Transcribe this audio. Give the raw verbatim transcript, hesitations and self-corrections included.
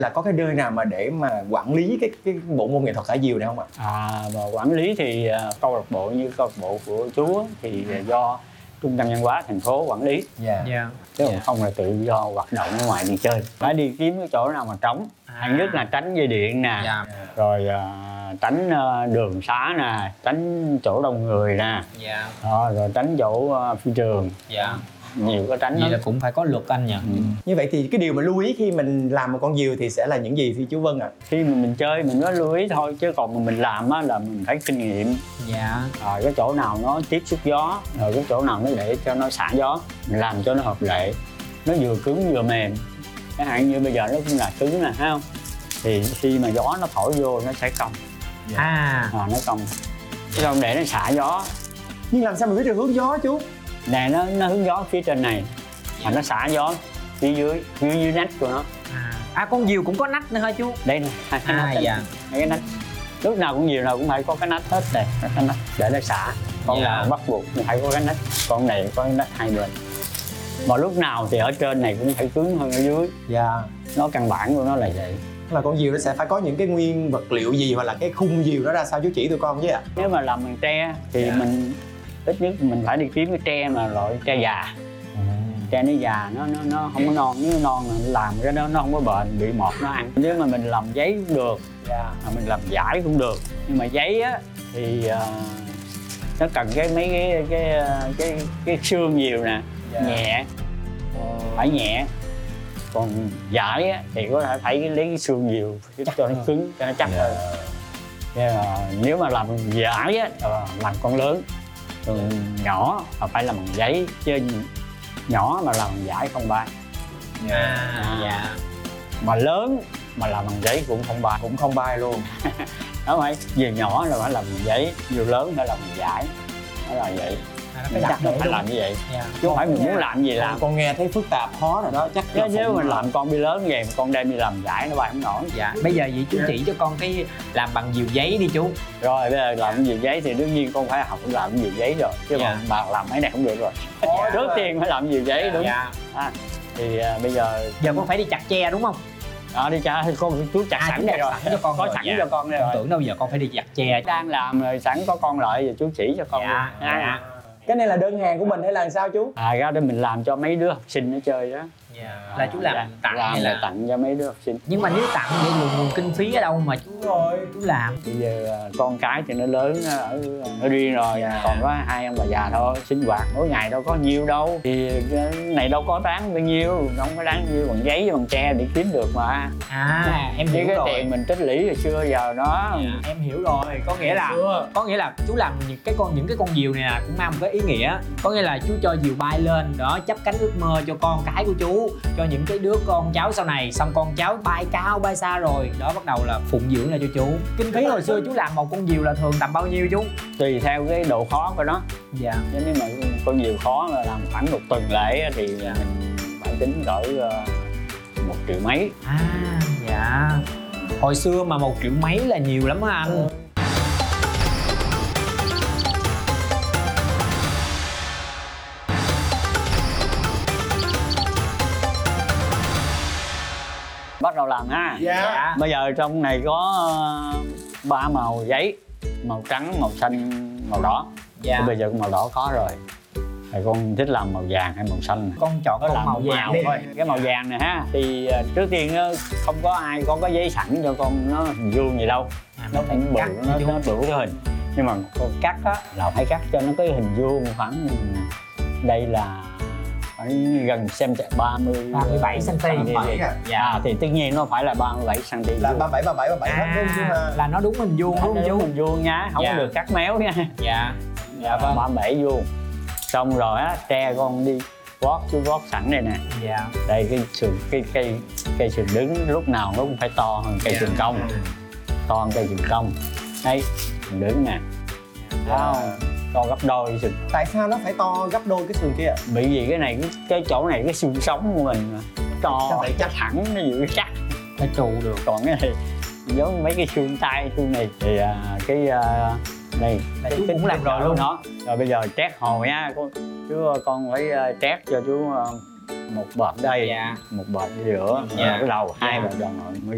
Là có cái nơi nào mà để mà quản lý cái cái bộ môn nghệ thuật thả diều này không ạ? À, và quản lý thì uh, câu lạc bộ như câu lạc bộ của chú á, thì do trung tâm văn hóa thành phố quản lý. Dạ. Yeah. Yeah. Chứ yeah. không là tự do hoạt động ở ngoài đi chơi. Phải đi kiếm cái chỗ nào mà trống. À. Hay nhất là tránh dây điện nè. Yeah. Rồi uh, tránh uh, đường xá nè, tránh chỗ đông người nè. Dạ. Đó, rồi tránh chỗ uh, phi trường. Dạ. Nhiều có tránh. Vậy lắm. Là cũng phải có luật anh nhỉ. Ừ. Như vậy thì cái điều mà lưu ý khi mình làm một con diều thì sẽ là những gì thưa chú Vân ạ? À? Khi mà mình chơi mình có lưu ý thôi, chứ còn mà mình làm á là mình phải kinh nghiệm. Dạ. Rồi cái chỗ nào nó tiếp xúc gió, rồi cái chỗ nào nó để cho nó xả gió, mình làm cho nó hợp lệ, nó vừa cứng vừa mềm. Chẳng hạn như bây giờ nó cũng là cứng nè, thấy không? Thì khi mà gió nó thổi vô nó sẽ cong. Dạ. À, à nó cong. Chứ không để nó xả gió. Nhưng làm sao mình biết được hướng gió chú? Nè nó nó hướng gió phía trên này, mà nó xả gió phía dưới, phía dưới nách của nó. À, à con diều cũng có nách nữa hả chú? Đây nè, hai cái à, nách. Dạ. Hai cái nách. Lúc nào cũng diều nào cũng phải có cái nách hết này, cái nách để nó xả. Con Dạ. nào bắt buộc phải có cái nách, con này có cái nách hai bên. Mà lúc nào thì ở trên này cũng phải cứng hơn ở dưới. Dạ. Nó căn bản của nó là vậy. Là con diều nó sẽ phải có những cái nguyên vật liệu gì, hoặc là cái khung diều nó ra sao chú chỉ tụi con với ạ? Nếu mà làm bằng tre thì Dạ. mình ít nhất mình phải đi kiếm cái tre mà loại tre già. Ừ. Tre nó già nó nó nó không có non, nếu non là làm cái đó nó không có bền, bị mọt nó ăn. Nếu mà mình làm giấy cũng được, Dạ. mà mình làm vải cũng được, nhưng mà giấy á thì uh, nó cần cái mấy cái cái cái cái xương nhiều nè. Dạ. Nhẹ, phải nhẹ. Còn vải á thì có thể phải lấy cái xương nhiều cho nó cứng, cho nó chắc hơn. Yeah. Uh, nếu mà làm vải á uh, làm con lớn, ừ, nhỏ mà phải làm bằng giấy, chứ nhỏ mà làm bằng vải không bay. À, à, dạ. Mà lớn mà làm bằng giấy cũng không bay, cũng không bay luôn. Đó phải, vừa nhỏ là phải làm bằng giấy, vừa lớn phải làm bằng vải, nó là vậy. À, mình chắc nó phải làm như vậy. Yeah. Chứ không phải mình muốn làm gì làm. Con nghe thấy phức tạp khó rồi đó, chắc chứ nếu mình làm con bi lớn về con đem đi làm vải nó bay không nổi. Dạ. Bây giờ vậy chú chỉ cho con cái làm bằng diều giấy đi chú. Rồi bây giờ làm diều giấy thì đương nhiên con phải học làm diều giấy rồi, chứ Dạ. mà bà làm mấy này không được rồi. Dạ. Trước tiên phải làm diều giấy. Đúng. Dạ. À, thì à, bây giờ giờ con phải đi chặt tre đúng không? À, đi chặt con chú chặt à, sẵn đây rồi, cho con có rồi. sẵn Dạ. cho con đây rồi. Tưởng đâu giờ con phải đi chặt tre. Đang làm rồi sẵn có con lợi rồi chú chỉ cho con. Dạ. À, Dạ. Cái này là đơn hàng của mình hay là sao chú? À ra đây mình làm cho mấy đứa học sinh nó chơi đó. Dạ. Là chú làm dạ. tặng làm hay là là tặng cho mấy đứa học sinh. Nhưng mà nếu tặng vậy nguồn nguồn kinh phí ở đâu mà chú rồi chú làm? Bây giờ con cái thì nó lớn ở ở riêng rồi, Dạ. còn có hai ông bà già thôi, sinh hoạt mỗi ngày đâu có nhiều đâu, thì cái này đâu có đáng bao nhiêu, không có đáng nhiêu, bằng giấy với bằng tre để kiếm được mà. À em Với hiểu cái rồi. tiền mình tích lũy hồi xưa giờ đó. Dạ, em hiểu rồi, có nghĩa là có nghĩa là chú làm những cái con những cái con diều này là cũng mang một cái ý nghĩa, có nghĩa là chú cho diều bay lên đó, chấp cánh ước mơ cho con cái của chú, cho những cái đứa con cháu sau này, xong con cháu bay cao bay xa rồi đó bắt đầu là phụng dưỡng lại cho chú. Kinh phí hồi xưa chú làm một con diều là thường tầm bao nhiêu chú? Tùy theo cái độ khó của nó. Dạ. Nếu mà con diều khó mà làm khoảng một tuần lễ thì mình phải tính cỡ một triệu mấy. À dạ. Hồi xưa mà một triệu mấy là nhiều lắm á anh. Bắt đầu làm ha. Dạ. Bây giờ trong này có ba màu giấy, màu trắng, màu xanh, màu đỏ. Dạ. Thì bây giờ màu đỏ có rồi. Thì con thích làm màu vàng hay màu xanh? Con chọn con làm màu vàng thôi. Cái màu vàng này ha, thì trước tiên nó không có ai có cái giấy sẵn cho con nó hình vuông gì đâu. À, nó cũng bự, cắt, nó, nó bự cái hình. Nhưng mà con cắt á là phải cắt cho nó cái hình vuông khoảng đây là khoảng gần xem ba mươi ba mươi bảy xăng ti mét. Dạ. À, thì tất nhiên nó phải là ba mươi bảy xăng ti mét. Là ba mươi bảy, ba mươi bảy, ba mươi bảy hết à, nhưng mà... là nó đúng hình vuông đúng không chú? Hình vuông nha, không Dạ. có được cắt méo nha. Dạ. Dạ vâng. ba mươi bảy vuông. Xong rồi á, tre con đi vót, chú vót sẵn đây nè. Dạ. Đây cái sườn cái cây cây sườn đứng lúc nào nó cũng phải to hơn cây Dạ. sườn cong. To hơn cây sườn cong. Đây, sườn đứng nè. Đó, to gấp đôi sườn. Tại sao nó phải to gấp đôi cái sườn kia ạ? Bởi vì cái này cái, cái chỗ này cái xương sống của mình mà. To phải chắc thẳng nó vừa chắc. Phải trụ được. Còn cái này giống mấy cái xương tay xương này thì à, cái à, đây là chú cũng làm rồi luôn đó. Rồi bây giờ trét hồi nha con, chú con phải trét cho chú một bợp đây. Dạ. Một bợp ở giữa. Dạ. Cái đầu hai Dạ. bợp đầu mới